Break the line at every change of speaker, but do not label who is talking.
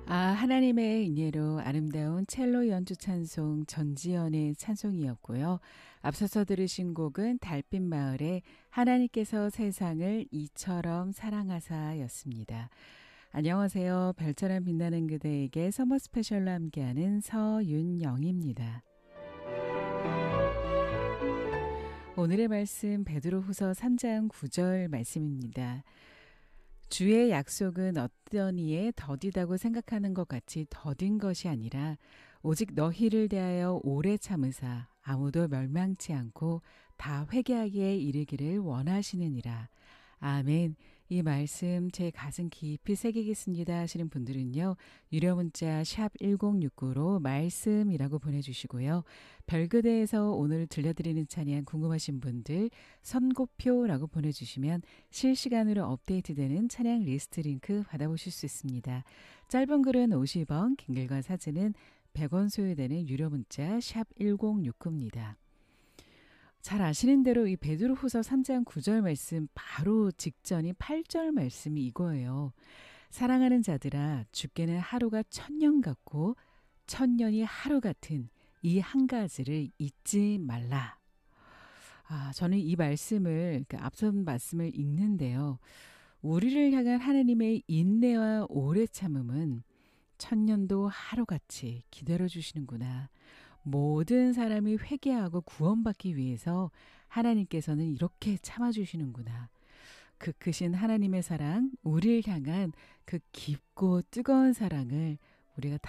하나님의 인예로 아름다운 첼로 연주 찬송 전지현의 찬송이었고요. 앞서서 들으신 곡은 달빛 마을의 하나님께서 세상을 이처럼 사랑하사였습니다. 안녕하세요. 별처럼 빛나는 그대에게 서머 스페셜로 함께하는 서윤영입니다. 오늘의 말씀 베드로후서 3장 9절 말씀입니다. 주의 약속은 어떤 이에 더디다고 생각하는 것 같이 더딘 것이 아니라 오직 너희를 대하여 오래 참으사 아무도 멸망치 않고 다 회개하기에 이르기를 원하시느니라. 아멘. 이 말씀 제 가슴 깊이 새기겠습니다 하시는 분들은요. 유료 문자 샵 1069로 말씀이라고 보내주시고요. 별그대에서 오늘 들려드리는 찬양 궁금하신 분들 선고표라고 보내주시면 실시간으로 업데이트되는 찬양 리스트 링크 받아보실 수 있습니다. 짧은 글은 50원, 긴 글과 사진은 100원 소요되는 유료 문자 샵 1069입니다. 잘 아시는 대로 이 베드로후서 3장 9절 말씀 바로 직전이 8절 말씀이 이거예요. 사랑하는 자들아 주께는 하루가 1000년 같고 1000년이 하루 같은 이 한 가지를 잊지 말라. 저는 이 말씀을 앞선 말씀을 읽는데요. 우리를 향한 하나님의 인내와 오래 참음은 1000년도 하루같이 기다려주시는구나. 모든 사람이 회개하고 구원받기 위해서 하나님께서는 이렇게 참아주시는구나. 그 크신 하나님의 사랑, 우리를 향한 그 깊고 뜨거운 사랑을 우리가